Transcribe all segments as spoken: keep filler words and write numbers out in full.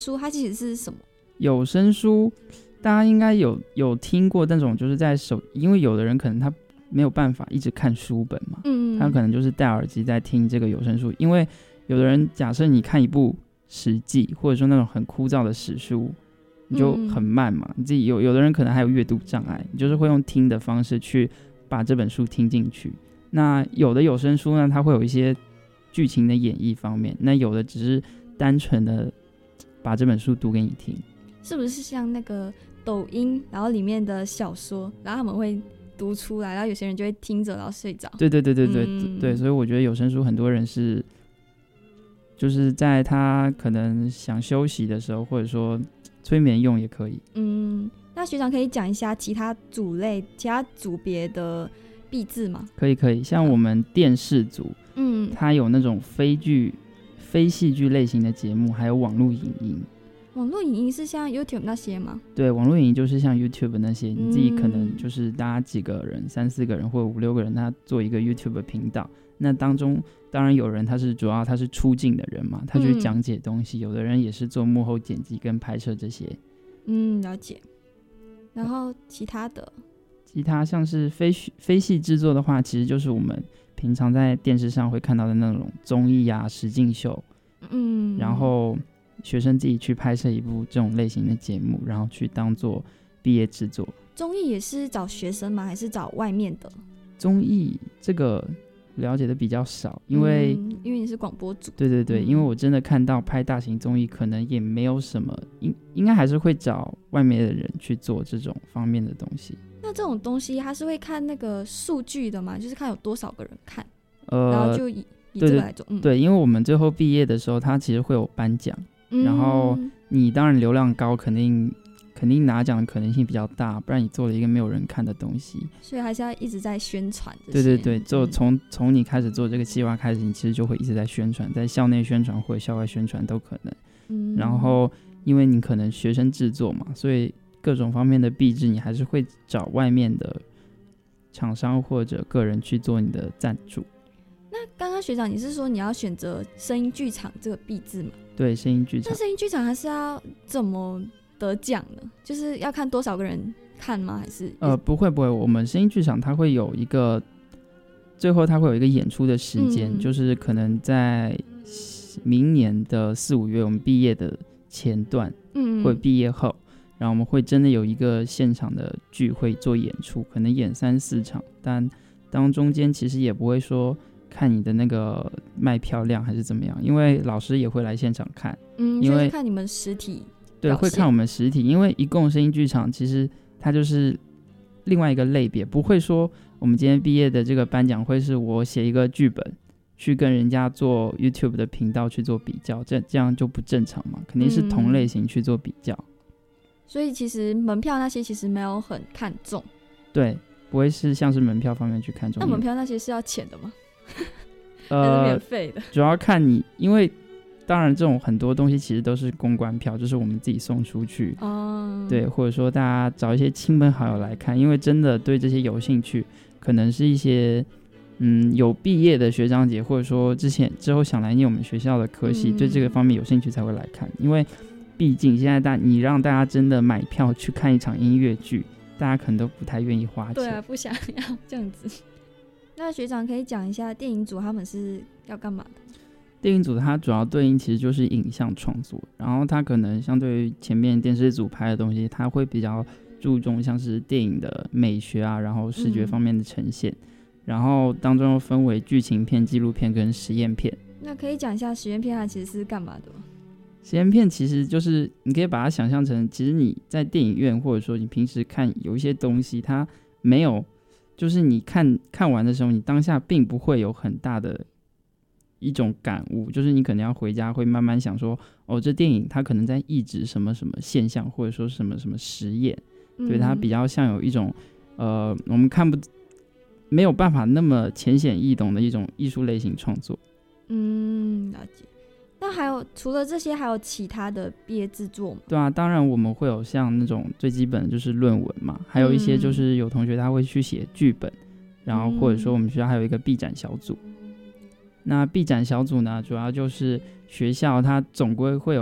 书它其实是什么？ 有声书大家应该有有听过那种，就是在手，因为有的人可能他没有办法一直看书本嘛，嗯，他可能就是戴耳机在听这个有声书。因为有的人假设你看一部史记，或者说那种很枯燥的史书，你就很慢嘛，你自己有有的人可能还有阅读障碍，你就是会用听的方式去把这本书听进去。那有的有声书呢，它会有一些剧情的演绎方面，那有的只是单纯的把这本书读给你听。 是不是像那个抖音，然后里面的小说，然后他们会读出来，然后有些人就会听着然后睡着？ 对对对对对、嗯、对，所以我觉得有声书很多人是就是在他可能想休息的时候，或者说催眠用也可以。 嗯，那学长可以讲一下其他组类其他组别的币制吗？ 可以可以，像我们电视组， 嗯， 它有那种非剧非戏剧类型的节目，还有网络影音。 网络影音是像 YouTube 那些吗？ 对，网络影音就是像 YouTube 那些，你自己可能就是大家几个人、三四个人或者五六个人，他做一个 YouTube 频道。那当中当然有人他是主要他是出镜的人嘛，他去讲解东西、嗯、有的人也是做幕后剪辑跟拍摄这些。 嗯，了解。然后其他的其他像是非非戏制作的话，其实就是我们平常在电视上会看到的那种综艺啊、实境秀，嗯，然后学生自己去拍摄一部这种类型的节目，然后去当做毕业制作。 综艺也是找学生吗？还是找外面的？ 综艺这个了解的比较少，因为、 嗯、因为你是广播组。 对对对、嗯、因为我真的看到拍大型综艺可能也没有什么，应应该还是会找外面的人去做这种方面的东西。 那这种东西他是会看那个数据的吗？就是看有多少个人看，呃，然后就以以这个来做。对, 对, 嗯、 对，因为我们最后毕业的时候他其实会有颁奖、嗯、然后你当然流量高，肯定肯定拿奖的可能性比较大，不然你做了一个没有人看的东西， 所以还是要一直在宣传这些。 对对对，就从从你开始做这个计划开始，你其实就会一直在宣传，在校内宣传或者校外宣传都可能、嗯、然后因为你可能学生制作嘛，所以各种方面的币制你还是会找外面的厂商或者个人去做你的赞助。 那刚刚学长你是说你要选择声音剧场这个币制吗？ 对，声音剧场。 那声音剧场还是要怎么得奖呢？就是要看多少个人看吗？还是呃不会不会，我们声音剧场它会有一个最后它会有一个演出的时间、嗯、就是可能在明年的四五月我们毕业的前段，嗯，或者毕业后，然后我们会真的有一个现场的聚会做演出，可能演三四场，但当中间其实也不会说看你的那个卖票量还是怎么样，因为老师也会来现场看， 嗯，因为看你们实体， 对，会看我们实体，因为一共声音剧场其实它就是另外一个类别，不会说我们今天毕业的这个颁奖会是我写一个剧本去跟人家做 YouTube 的频道去做比较，这这样就不正常嘛，肯定是同类型去做比较、嗯、 所以其实门票那些其实没有很看重， 对，不会是像是门票方面去看重。 那门票那些是要钱的吗？ 呃， 还是免费的？ 主要看你，因为当然这种很多东西其实都是公关票，就是我们自己送出去、哦、对，或者说大家找一些亲朋好友来看，因为真的对这些有兴趣，可能是一些嗯有毕业的学长姐，或者说之前之后想来念我们学校的科系、嗯、对这个方面有兴趣才会来看，因为毕竟现在大你让大家真的买票去看一场音乐剧，大家可能都不太愿意花钱， 对啊，不想要这样子。那学长可以讲一下电影组他们是要干嘛的？ 电影组它主要对应其实就是影像创作，然后它可能相对于前面电视组拍的东西，它会比较注重像是电影的美学啊，然后视觉方面的呈现、嗯、然后当中又分为剧情片、纪录片跟实验片。 那可以讲一下实验片它其实是干嘛的吗？ 实验片其实就是你可以把它想象成，其实你在电影院或者说你平时看有一些东西，它没有就是你看看完的时候，你当下并不会有很大的一种感悟，就是你可能要回家会慢慢想说，哦，这电影它可能在抑制什么什么现象，或者说什么什么实验，对，它比较像有一种呃，我们看不没有办法那么浅显易懂的一种艺术类型创作。 嗯，了解。那还有除了这些还有其他的毕业制作吗？ 对啊，当然我们会有像那种最基本的就是论文嘛，还有一些就是有同学他会去写剧本、嗯、然后或者说我们学校还有一个毕展小组、嗯、那毕展小组呢主要就是学校它总归会有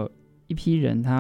一批人他